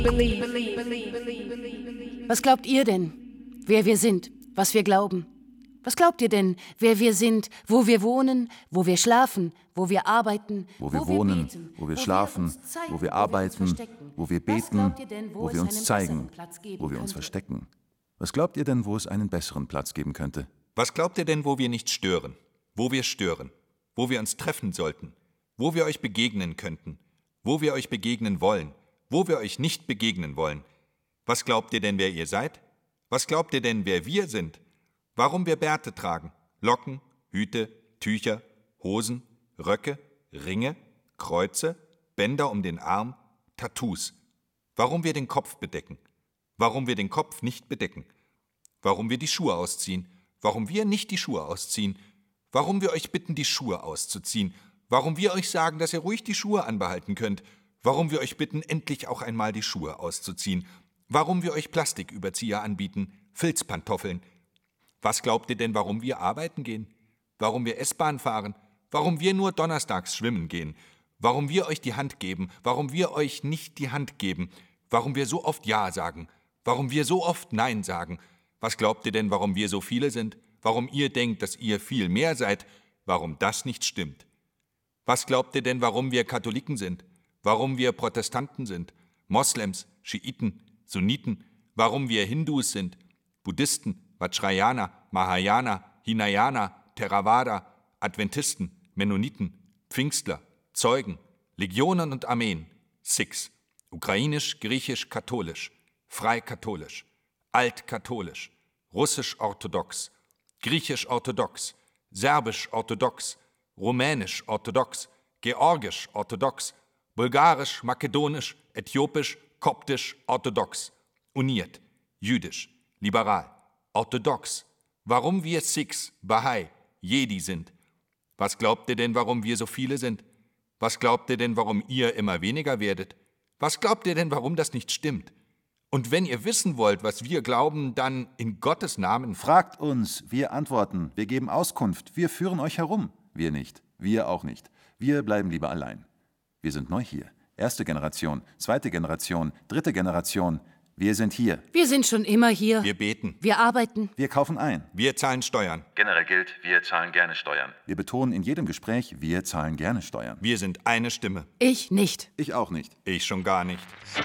Was glaubt ihr denn, wer wir sind, was wir glauben? Was glaubt ihr denn, wer wir sind, wo wir wohnen, wo wir schlafen, wo wir arbeiten, wo wir wohnen, beten, wo wir schlafen, wo wir arbeiten, wo wir beten, wo wir uns zeigen, wo wir uns verstecken? Was glaubt ihr denn, wo es einen besseren Platz geben könnte? Was glaubt ihr denn, wo wir nicht stören, wo wir stören, wo wir uns treffen sollten, wo wir euch begegnen könnten, wo wir euch begegnen wollen, wo wir euch nicht begegnen wollen? Was glaubt ihr denn, wer ihr seid? Was glaubt ihr denn, wer wir sind? Warum wir Bärte tragen, Locken, Hüte, Tücher, Hosen, Röcke, Ringe, Kreuze, Bänder um den Arm, Tattoos. Warum wir den Kopf bedecken. Warum wir den Kopf nicht bedecken. Warum wir die Schuhe ausziehen. Warum wir nicht die Schuhe ausziehen. Warum wir euch bitten, die Schuhe auszuziehen. Warum wir euch sagen, dass ihr ruhig die Schuhe anbehalten könnt. Warum wir euch bitten, endlich auch einmal die Schuhe auszuziehen. Warum wir euch Plastiküberzieher anbieten, Filzpantoffeln. Was glaubt ihr denn, warum wir arbeiten gehen? Warum wir S-Bahn fahren? Warum wir nur donnerstags schwimmen gehen? Warum wir euch die Hand geben? Warum wir euch nicht die Hand geben? Warum wir so oft Ja sagen? Warum wir so oft Nein sagen? Was glaubt ihr denn, warum wir so viele sind? Warum ihr denkt, dass ihr viel mehr seid? Warum das nicht stimmt? Was glaubt ihr denn, warum wir Katholiken sind? Warum wir Protestanten sind? Moslems, Schiiten, Sunniten? Warum wir Hindus sind? Buddhisten, Vajrayana, Mahayana, Hinayana, Theravada, Adventisten, Mennoniten, Pfingstler, Zeugen, Legionen und Armeen, Sikhs, ukrainisch, griechisch, katholisch, freikatholisch, altkatholisch, russisch-orthodox, griechisch-orthodox, serbisch-orthodox, rumänisch-orthodox, georgisch-orthodox, bulgarisch-makedonisch, äthiopisch, koptisch-orthodox, uniert, jüdisch, liberal, orthodox. Warum wir Sikhs, Bahai, Jedi sind? Was glaubt ihr denn, warum wir so viele sind? Was glaubt ihr denn, warum ihr immer weniger werdet? Was glaubt ihr denn, warum das nicht stimmt? Und wenn ihr wissen wollt, was wir glauben, dann in Gottes Namen Fragt uns, wir antworten, wir geben Auskunft, wir führen euch herum. Wir nicht, wir auch nicht. Wir bleiben lieber allein. Wir sind neu hier. Erste Generation, zweite Generation, dritte Generation. Wir sind hier. Wir sind schon immer hier. Wir beten. Wir arbeiten. Wir kaufen ein. Wir zahlen Steuern. Generell gilt, wir zahlen gerne Steuern. Wir betonen in jedem Gespräch, wir zahlen gerne Steuern. Wir sind eine Stimme. Ich nicht. Ich auch nicht. Ich schon gar nicht.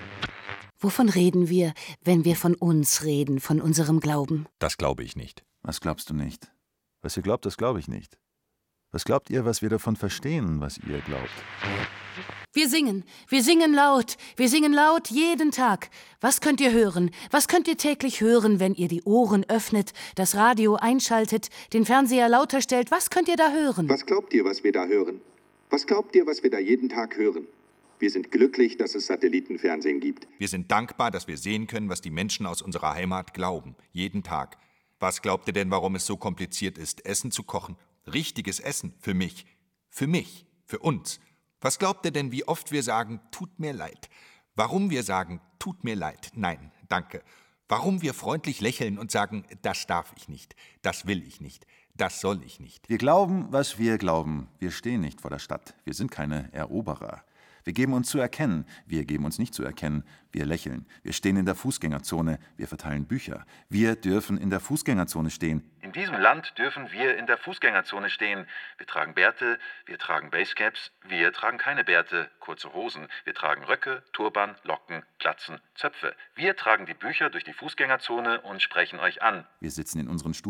Wovon reden wir, wenn wir von uns reden, von unserem Glauben? Das glaube ich nicht. Was glaubst du nicht? Was ihr glaubt, das glaube ich nicht. Was glaubt ihr, was wir davon verstehen, was ihr glaubt? Wir singen laut jeden Tag. Was könnt ihr hören? Was könnt ihr täglich hören, wenn ihr die Ohren öffnet, das Radio einschaltet, den Fernseher lauter stellt? Was könnt ihr da hören? Was glaubt ihr, was wir da hören? Was glaubt ihr, was wir da jeden Tag hören? Wir sind glücklich, dass es Satellitenfernsehen gibt. Wir sind dankbar, dass wir sehen können, was die Menschen aus unserer Heimat glauben. Jeden Tag. Was glaubt ihr denn, warum es so kompliziert ist, Essen zu kochen? Richtiges Essen. Für mich. Für mich. Für uns. Was glaubt ihr denn, wie oft wir sagen, tut mir leid? Warum wir sagen, tut mir leid? Nein, danke. Warum wir freundlich lächeln und sagen, das darf ich nicht, das will ich nicht, das soll ich nicht. Wir glauben, was wir glauben. Wir stehen nicht vor der Stadt. Wir sind keine Eroberer. Wir geben uns zu erkennen. Wir geben uns nicht zu erkennen. Wir lächeln. Wir stehen in der Fußgängerzone. Wir verteilen Bücher. Wir dürfen in der Fußgängerzone stehen. In diesem Land dürfen wir in der Fußgängerzone stehen. Wir tragen Bärte, wir tragen Basecaps, wir tragen keine Bärte, kurze Hosen. Wir tragen Röcke, Turban, Locken, Glatzen, Zöpfe. Wir tragen die Bücher durch die Fußgängerzone und sprechen euch an. Wir sitzen in unseren